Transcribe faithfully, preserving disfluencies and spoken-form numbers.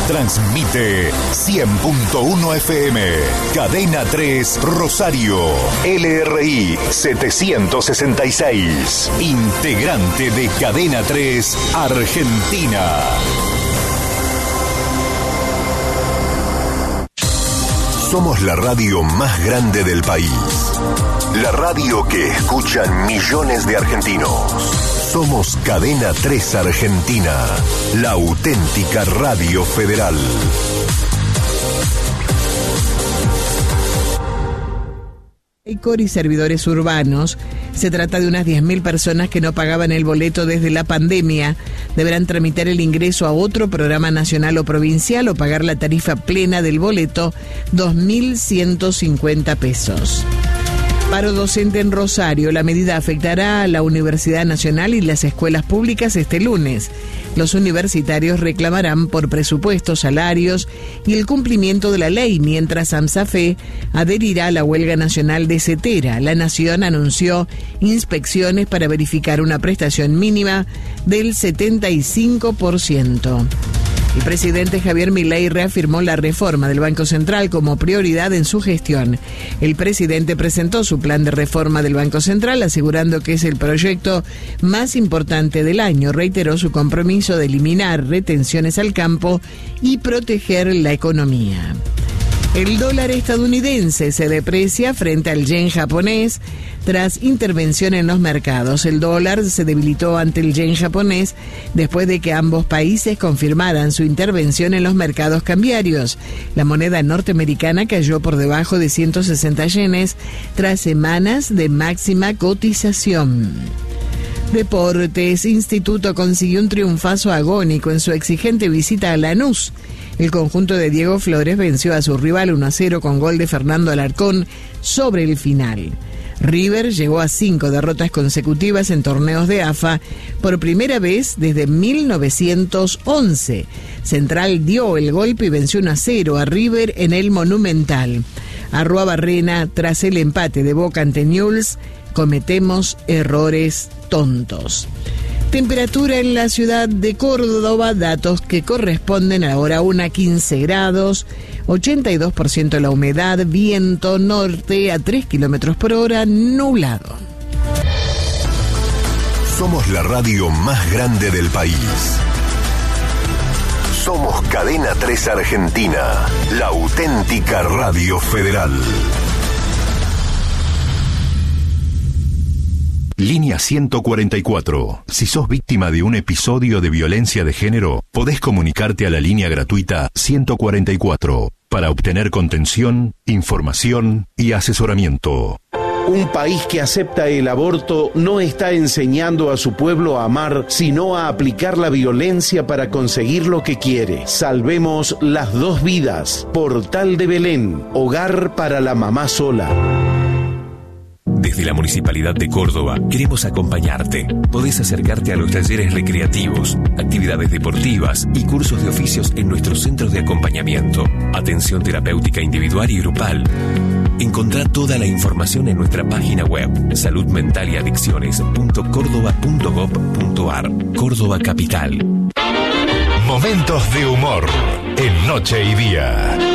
Transmite cien punto uno F M. Cadena tres Rosario. L R I setecientos sesenta y seis. Integrante de Cadena tres Argentina. Somos la radio más grande del país. La radio que escuchan millones de argentinos. Somos Cadena tres Argentina, la auténtica radio federal. Icor y servidores urbanos. Se trata de unas diez mil personas que no pagaban el boleto desde la pandemia. Deberán tramitar el ingreso a otro programa nacional o provincial o pagar la tarifa plena del boleto, dos mil ciento cincuenta pesos. Paro docente en Rosario. La medida afectará a la Universidad Nacional y las escuelas públicas este lunes. Los universitarios reclamarán por presupuestos, salarios y el cumplimiento de la ley, mientras AMSAFE adherirá a la huelga nacional de Cetera. La Nación anunció inspecciones para verificar una prestación mínima del setenta y cinco por ciento. El presidente Javier Milei reafirmó la reforma del Banco Central como prioridad en su gestión. El presidente presentó su plan de reforma del Banco Central, asegurando que es el proyecto más importante del año. Reiteró su compromiso de eliminar retenciones al campo y proteger la economía. El dólar estadounidense se deprecia frente al yen japonés tras intervención en los mercados. El dólar se debilitó ante el yen japonés después de que ambos países confirmaran su intervención en los mercados cambiarios. La moneda norteamericana cayó por debajo de ciento sesenta yenes tras semanas de máxima cotización. Deportes. Instituto consiguió un triunfazo agónico en su exigente visita a Lanús. El conjunto de Diego Flores venció a su rival uno a cero con gol de Fernando Alarcón sobre el final. River llegó a cinco derrotas consecutivas en torneos de A F A por primera vez desde mil novecientos once. Central dio el golpe y venció uno a cero a River en el Monumental. Arrua Barrena, tras el empate de Boca ante Newell's, cometemos errores tontos. Temperatura en la ciudad de Córdoba, datos que corresponden a la hora una a quince grados, ochenta y dos por ciento la humedad, viento norte a tres kilómetros por hora, nublado. Somos la radio más grande del país. Somos Cadena tres Argentina, la auténtica radio federal. Línea ciento cuarenta y cuatro. Si sos víctima de un episodio de violencia de género, podés comunicarte a la línea gratuita ciento cuarenta y cuatro para obtener contención, información y asesoramiento. Un país que acepta el aborto no está enseñando a su pueblo a amar, sino a aplicar la violencia para conseguir lo que quiere. Salvemos las dos vidas. Portal de Belén, hogar para la mamá sola. Desde la Municipalidad de Córdoba queremos acompañarte. Podés acercarte a los talleres recreativos, actividades deportivas y cursos de oficios en nuestros centros de acompañamiento. Atención terapéutica individual y grupal. Encontrá toda la información en nuestra página web salud mental y adicciones punto córdoba punto gob punto ar. Córdoba Capital. Momentos de humor en Noche y Día.